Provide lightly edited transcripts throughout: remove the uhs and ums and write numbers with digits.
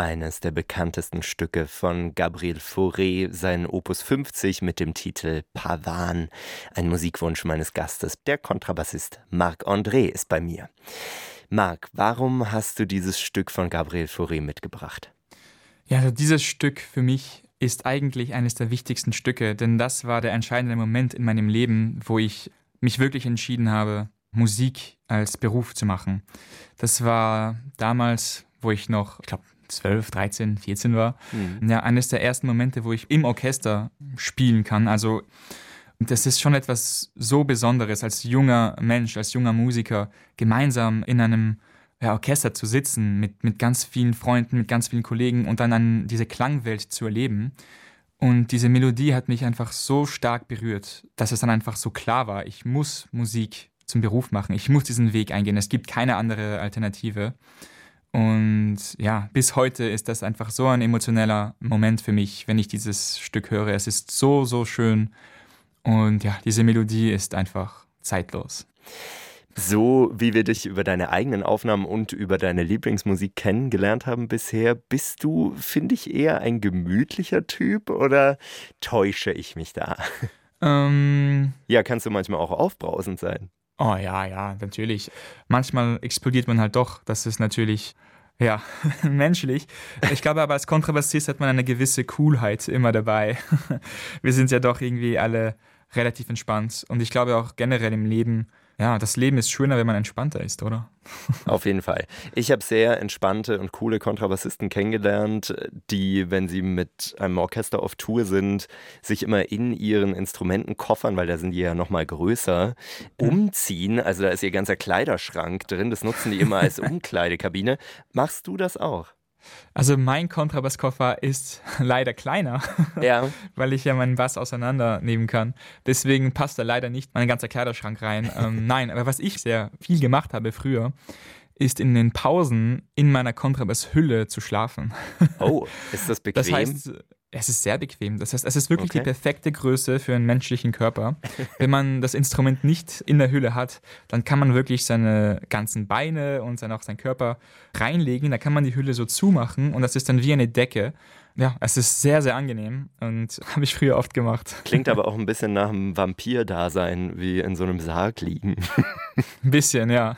Eines der bekanntesten Stücke von Gabriel Fauré, sein Opus 50 mit dem Titel Pavan. Ein Musikwunsch meines Gastes, der Kontrabassist Marc-André, ist bei mir. Marc, warum hast du dieses Stück von Gabriel Fauré mitgebracht? Ja, also dieses Stück für mich ist eigentlich eines der wichtigsten Stücke, denn das war der entscheidende Moment in meinem Leben, wo ich mich wirklich entschieden habe, Musik als Beruf zu machen. Das war damals, wo ich noch, ich glaube, 12, 13, 14 war. Ja, eines der ersten Momente, wo ich im Orchester spielen kann. Also das ist schon etwas so Besonderes, als junger Mensch, als junger Musiker, gemeinsam in einem Orchester zu sitzen, mit ganz vielen Freunden, mit ganz vielen Kollegen und dann an diese Klangwelt zu erleben. Und diese Melodie hat mich einfach so stark berührt, dass es dann einfach so klar war, ich muss Musik zum Beruf machen, ich muss diesen Weg eingehen, es gibt keine andere Alternative. Und ja, bis heute ist das einfach so ein emotioneller Moment für mich, wenn ich dieses Stück höre. Es ist so, so schön und ja, diese Melodie ist einfach zeitlos. So wie wir dich über deine eigenen Aufnahmen und über deine Lieblingsmusik kennengelernt haben bisher, bist du, finde ich, eher ein gemütlicher Typ oder täusche ich mich da? Ja, kannst du manchmal auch aufbrausend sein? Oh ja, natürlich. Manchmal explodiert man halt doch. Das ist natürlich, ja, menschlich. Ich glaube aber, als Kontrabassist hat man eine gewisse Coolheit immer dabei. Wir sind ja doch irgendwie alle relativ entspannt. Und ich glaube auch generell im Leben, ja, das Leben ist schöner, wenn man entspannter ist, oder? Auf jeden Fall. Ich habe sehr entspannte und coole Kontrabassisten kennengelernt, die, wenn sie mit einem Orchester auf Tour sind, sich immer in ihren Instrumentenkoffern, weil da sind die ja nochmal größer, umziehen. Also da ist ihr ganzer Kleiderschrank drin. Das nutzen die immer als Umkleidekabine. Machst du das auch? Also mein Kontrabasskoffer ist leider kleiner, Ja. weil ich ja meinen Bass auseinandernehmen kann. Deswegen passt da leider nicht mein ganzer Kleiderschrank rein. Nein, aber was ich sehr viel gemacht habe früher, ist in den Pausen in meiner Kontrabasshülle zu schlafen. Oh, ist das bequem? Das heißt, es ist sehr bequem. Das heißt, es ist wirklich Okay. die perfekte Größe für einen menschlichen Körper. Wenn man das Instrument nicht in der Hülle hat, dann kann man wirklich seine ganzen Beine und dann auch seinen Körper reinlegen. Da kann man die Hülle so zumachen und das ist dann wie eine Decke. Ja, es ist sehr, sehr angenehm und habe ich früher oft gemacht. Klingt aber auch ein bisschen nach einem Vampir-Dasein, wie in so einem Sarg liegen. Ein bisschen, ja.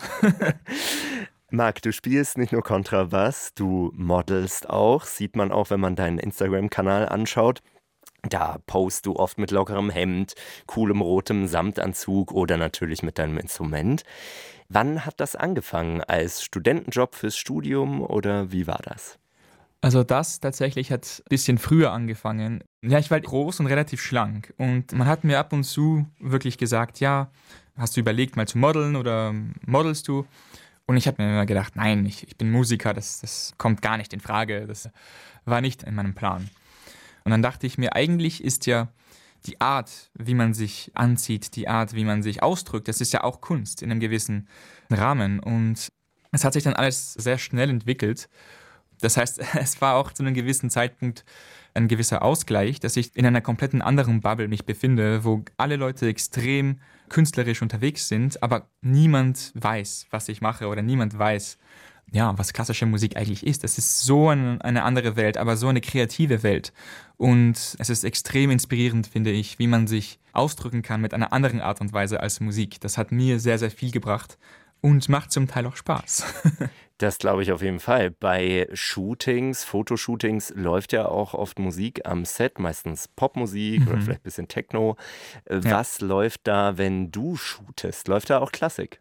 Marc, du spielst nicht nur Kontrabass, du modelst auch. Sieht man auch, wenn man deinen Instagram-Kanal anschaut. Da postest du oft mit lockerem Hemd, coolem rotem Samtanzug oder natürlich mit deinem Instrument. Wann hat das angefangen? Als Studentenjob fürs Studium oder wie war das? Also das tatsächlich hat ein bisschen früher angefangen. Ja, ich war groß und relativ schlank und man hat mir ab und zu wirklich gesagt, ja, hast du überlegt mal zu modeln oder modelst du? Und ich habe mir immer gedacht, nein, ich bin Musiker, das kommt gar nicht in Frage, das war nicht in meinem Plan. Und dann dachte ich mir, eigentlich ist ja die Art, wie man sich anzieht, die Art, wie man sich ausdrückt, das ist ja auch Kunst in einem gewissen Rahmen. Und es hat sich dann alles sehr schnell entwickelt. Das heißt, es war auch zu einem gewissen Zeitpunkt ein gewisser Ausgleich, dass ich in einer kompletten anderen Bubble mich befinde, wo alle Leute extrem künstlerisch unterwegs sind, aber niemand weiß, was ich mache oder niemand weiß, ja, was klassische Musik eigentlich ist. Es ist so eine andere Welt, aber so eine kreative Welt. Und es ist extrem inspirierend, finde ich, wie man sich ausdrücken kann mit einer anderen Art und Weise als Musik. Das hat mir sehr, sehr viel gebracht und macht zum Teil auch Spaß. Das glaube ich auf jeden Fall. Bei Shootings, Fotoshootings läuft ja auch oft Musik am Set, meistens Popmusik oder vielleicht ein bisschen Techno. Was läuft da, wenn du shootest? Läuft da auch Klassik?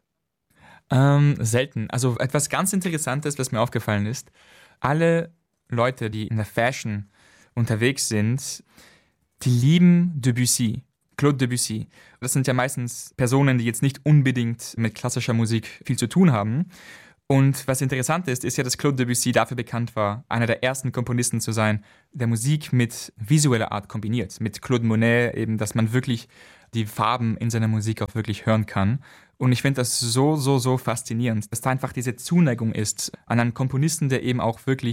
Selten. Also etwas ganz Interessantes, was mir aufgefallen ist. Alle Leute, die in der Fashion unterwegs sind, die lieben Debussy. Claude Debussy. Das sind ja meistens Personen, die jetzt nicht unbedingt mit klassischer Musik viel zu tun haben. Und was interessant ist, ist ja, dass Claude Debussy dafür bekannt war, einer der ersten Komponisten zu sein, der Musik mit visueller Art kombiniert. Mit Claude Monet eben, dass man wirklich die Farben in seiner Musik auch wirklich hören kann. Und ich finde das so faszinierend, dass da einfach diese Zuneigung ist an einen Komponisten, der eben auch wirklich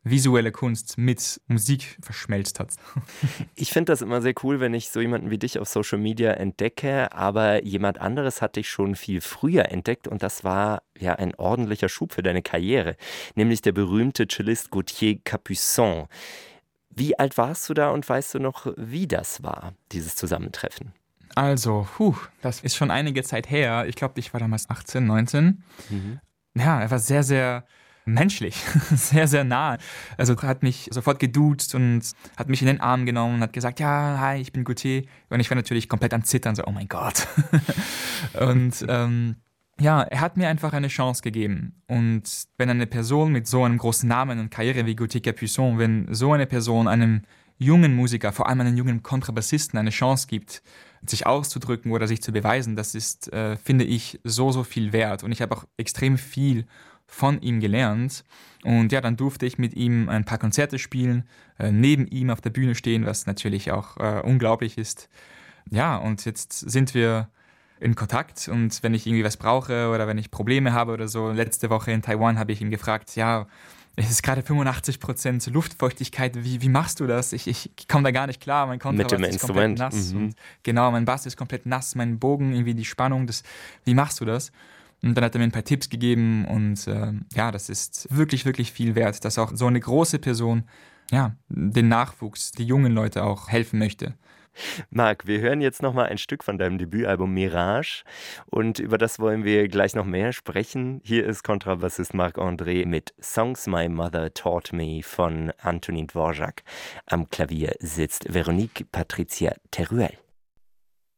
visuelle Kunst mit Musik verschmelzt hat. Ich finde das immer sehr cool, wenn ich so jemanden wie dich auf Social Media entdecke, aber jemand anderes hat dich schon viel früher entdeckt und das war ja ein ordentlicher Schub für deine Karriere, nämlich der berühmte Cellist Gauthier Capuçon. Wie alt warst du da und weißt du noch, wie das war, dieses Zusammentreffen? Also, das ist schon einige Zeit her. Ich glaube, ich war damals 18, 19. Mhm. Ja, er war sehr, sehr menschlich, sehr, sehr nah. Also hat mich sofort geduzt und hat mich in den Arm genommen und hat gesagt, ja, hi, ich bin Gauthier. Und ich war natürlich komplett am Zittern, so, oh mein Gott. Und ja, er hat mir einfach eine Chance gegeben. Und wenn eine Person mit so einem großen Namen und Karriere wie Gauthier Capuçon, wenn so eine Person einem jungen Musiker, vor allem einem jungen Kontrabassisten, eine Chance gibt, sich auszudrücken oder sich zu beweisen, das ist, finde ich, so, so viel wert. Und ich habe auch extrem viel von ihm gelernt. Und ja, dann durfte ich mit ihm ein paar Konzerte spielen, neben ihm auf der Bühne stehen, was natürlich auch unglaublich ist. Ja, und jetzt sind wir in Kontakt und wenn ich irgendwie was brauche oder wenn ich Probleme habe oder so, letzte Woche in Taiwan habe ich ihn gefragt, ja, es ist gerade 85% Luftfeuchtigkeit, wie machst du das? Ich komme da gar nicht klar, mein Mit dem Kontrabass ist komplett Instrument. nass. Mhm. Und genau, mein Bass ist komplett nass, mein Bogen, irgendwie die Spannung, wie machst du das? Und dann hat er mir ein paar Tipps gegeben und ja, das ist wirklich, wirklich viel wert, dass auch so eine große Person, ja, den Nachwuchs, die jungen Leute auch helfen möchte. Marc, wir hören jetzt nochmal ein Stück von deinem Debütalbum Mirage und über das wollen wir gleich noch mehr sprechen. Hier ist Kontrabassist Marc-André mit Songs My Mother Taught Me von Antonin Dvorak. Am Klavier sitzt Veronique Patricia Teruel.